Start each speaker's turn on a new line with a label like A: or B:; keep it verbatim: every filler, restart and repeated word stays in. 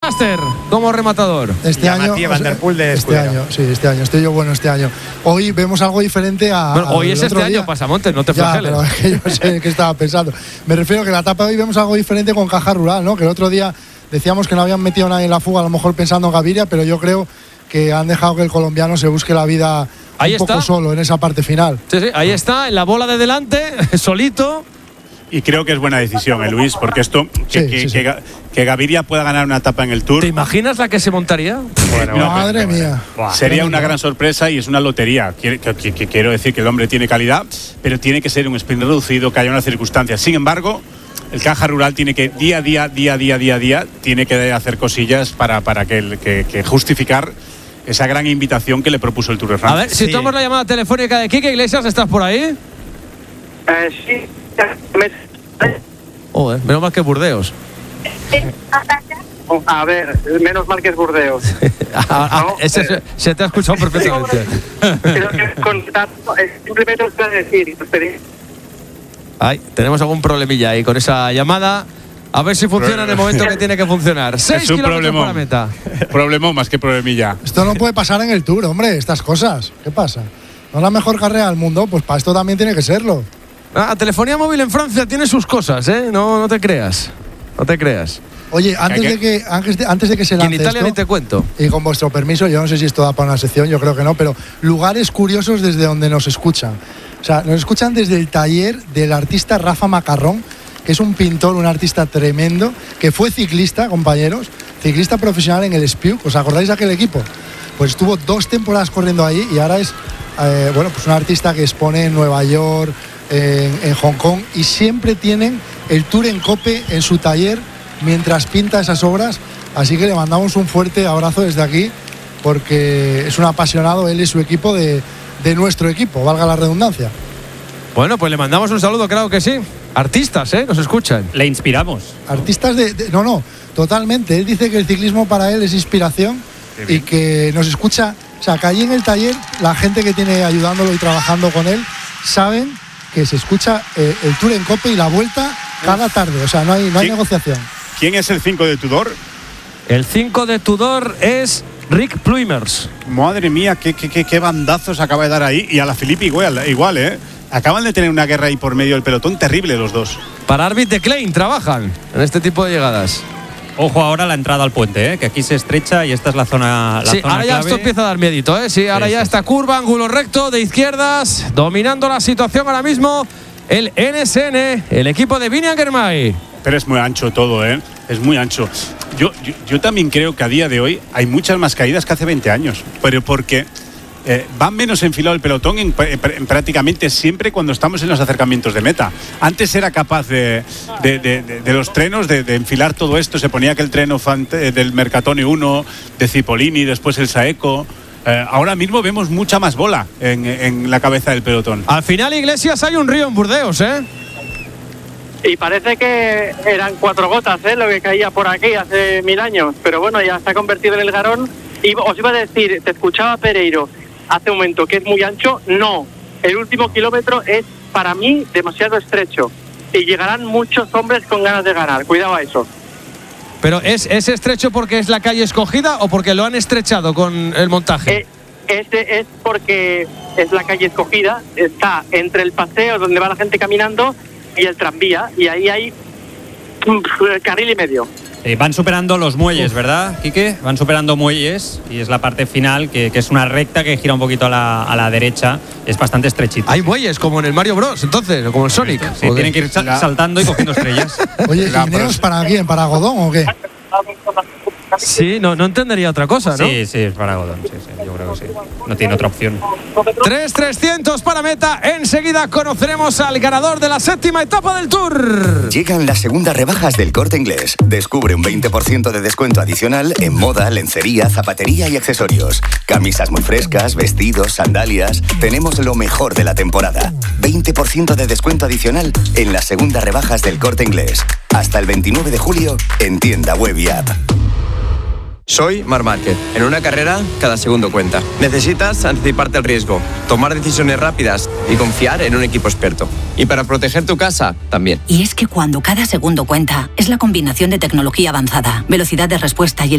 A: Lancaster como rematador.
B: Este
C: y
B: año,
C: Matías Van Der Poel de
B: este año, sí, este año. Estoy yo bueno este año. Hoy vemos algo diferente a.
A: Bueno, hoy es
B: otro
A: este
B: día.
A: año, Pasamontes, no te
B: Ya,
A: flageles.
B: pero es que yo no sé qué estaba pensando. Me refiero que la etapa de hoy vemos algo diferente con Caja Rural, ¿no? Que el otro día decíamos que no habían metido a nadie en la fuga, a lo mejor pensando en Gaviria, pero yo creo que han dejado que el colombiano se busque la vida
A: Ahí
B: un
A: está.
B: poco solo en esa parte final.
A: Sí, sí, ahí está, en la bola de delante, solito.
C: Y creo que es buena decisión, ¿eh, Luis? Porque esto, que,
B: Sí,
C: que,
B: sí, sí.
C: que, que Gaviria pueda ganar una etapa en el Tour.
A: ¿Te imaginas la que se montaría?
C: Bueno,
B: Madre
C: bueno,
B: mía.
C: bueno. Sería una gran sorpresa y es una lotería. Quiero, que, que, que quiero decir que el hombre tiene calidad, pero tiene que ser un sprint reducido, que haya unas circunstancias. Sin embargo, el Caja Rural tiene que día a día, día a día, día a día, tiene que hacer cosillas para, para que, el, que, que justificar esa gran invitación que le propuso el Tour de
A: A
C: Francia.
A: ver, si
D: Sí.
A: tomamos la llamada telefónica de Quique Iglesias, ¿estás por ahí?
E: Eh, sí.
A: Joder, menos mal que Burdeos.
E: A ver, menos mal que es Burdeos.
A: Ah, ah,
E: No,
A: ese
E: eh.
A: se, se te ha escuchado perfectamente.
E: Creo que con tanto, eh, simplemente os voy a decir, os pedí-
A: Ay, tenemos algún problemilla ahí con esa llamada. A ver si funciona en el momento que tiene que funcionar. Seis
C: Es un
A: kilómetros
C: problemón.
A: para meta.
C: Problemón más que problemilla.
B: Esto no puede pasar en el Tour, hombre, estas cosas. ¿Qué pasa? ¿No es la mejor carrera del mundo? Pues para esto también tiene que serlo.
A: Ah, telefonía móvil en Francia tiene sus cosas, ¿eh? No, no te creas. No te creas.
B: Oye, antes
C: que-
B: de que, antes de, antes de que se
A: Y en
B: lance
A: Italia
B: esto,
A: ni te cuento.
B: y con vuestro permiso, yo no sé si esto da para una sección, yo creo que no, pero lugares curiosos desde donde nos escuchan. O sea, nos escuchan desde el taller del artista Rafa Macarrón, que es un pintor, un artista tremendo, que fue ciclista, compañeros, ciclista profesional en el Spiuk. ¿Os acordáis de aquel equipo? Pues estuvo dos temporadas corriendo ahí y ahora es, eh, bueno, pues un artista que expone en Nueva York, en, en Hong Kong, y siempre tienen el Tour en Cope en su taller mientras pinta esas obras. Así que le mandamos un fuerte abrazo desde aquí, porque es un apasionado, él y su equipo, de, de nuestro equipo, valga la redundancia.
A: Bueno, pues le mandamos un saludo, claro que sí. Artistas, ¿eh? Nos escuchan.
D: Le inspiramos.
B: Artistas de, de- no, no, totalmente. Él dice que el ciclismo para él es inspiración y que nos escucha. O sea, que allí en el taller, la gente que tiene ayudándolo y trabajando con él, saben que se escucha eh, el Tour en Cope y la vuelta cada tarde. O sea, no hay, no hay
C: Sí.
B: negociación.
C: ¿Quién es el cinco de Tudor?
A: El cinco de Tudor es Rick Pluimers.
C: Madre mía, qué, qué, qué, qué bandazos acaba de dar ahí. Y a la Filippi igual, igual, ¿eh? Acaban de tener una guerra ahí por medio del pelotón terrible los dos.
A: Para Arvid de Klein trabajan en este tipo de llegadas.
D: Ojo ahora la entrada al puente, ¿eh? Que aquí se estrecha y esta es la zona, la
A: Sí,
D: zona
A: ahora ya
D: clave.
A: esto empieza a dar miedito, ¿eh? Sí, ahora
D: Sí,
A: ya
D: sí,
A: esta curva, ángulo recto de izquierdas, dominando la situación ahora mismo el N S N, el equipo de Vinian Girmay.
C: Pero es muy ancho todo, ¿eh? Es muy ancho. Yo, yo, yo también creo que a día de hoy hay muchas más caídas que hace veinte años. Pero porque eh, va menos enfilado el pelotón en, en- en prácticamente siempre cuando estamos en los acercamientos de meta. Antes era capaz de, de, de- de- de los trenos de, de enfilar todo esto. Se ponía aquel treno fante- del Mercatone uno, de Cipollini, después el Saeco. Eh, ahora mismo vemos mucha más bola en, en la cabeza del pelotón.
A: Al final, Iglesias, hay un río en Burdeos, ¿eh?
E: Y parece que eran cuatro gotas, ¿eh? Lo que caía por aquí hace mil años. Pero bueno, ya se ha convertido en el Garón. Y os iba a decir, te escuchaba Pereiro hace un momento, que es muy ancho. No, el último kilómetro es para mí demasiado estrecho. Y llegarán muchos hombres con ganas de ganar. Cuidado a eso.
A: Pero ¿es, ¿es estrecho porque es la calle escogida o porque lo han estrechado con el montaje?
E: Eh, este es porque es la calle escogida. Está entre el paseo donde va la gente caminando y el tranvía. Y ahí hay un carril y medio.
D: Eh, van superando los muelles, ¿verdad, Quique? Van superando muelles y es la parte final, que, que es una recta que gira un poquito a la, a la derecha. Es bastante estrechito.
A: Hay muelles como en el Mario Bros, entonces, o como el Sonic.
D: Sí,
A: ¿O qué?
D: tienen que ir sal- saltando y cogiendo estrellas.
B: Oye,
C: La
B: ¿guineos
C: pros-
B: para quién? ¿Para Godón o qué?
A: Sí, no, no entendería otra cosa, ¿no?
D: Sí, sí, es para Godón, sí, sí, yo creo que sí. No tiene otra opción.
A: tres trescientos para meta. Enseguida conoceremos al ganador de la séptima etapa del Tour.
F: Llegan las segundas rebajas del Corte Inglés. Descubre un veinte por ciento de descuento adicional en moda, lencería, zapatería y accesorios. Camisas muy frescas, vestidos, sandalias. Tenemos lo mejor de la temporada. veinte por ciento de descuento adicional en las segundas rebajas del Corte Inglés. Hasta el veintinueve de julio en tienda web y app.
G: Soy Marc Márquez. En una carrera, cada segundo cuenta. Necesitas anticiparte al riesgo, tomar decisiones rápidas y confiar en un equipo experto. Y para proteger tu casa, también.
H: Y es que cuando cada segundo cuenta, es la combinación de tecnología avanzada, velocidad de respuesta y el